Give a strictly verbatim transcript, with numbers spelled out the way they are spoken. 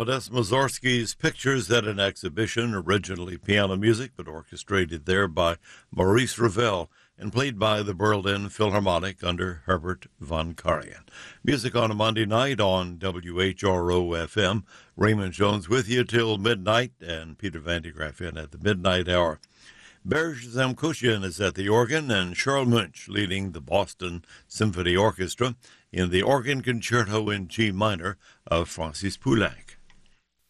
Modest Mussorgsky's Pictures at an Exhibition, originally piano music, but orchestrated there by Maurice Ravel and played by the Berlin Philharmonic under Herbert von Karajan. Music on a Monday night on W H R O F M. Raymond Jones with you till midnight, and Peter Van de Graaff in at the midnight hour. Berge Zemkushin is at the organ, and Charles Munch leading the Boston Symphony Orchestra in the organ concerto in G minor of Francis Poulenc.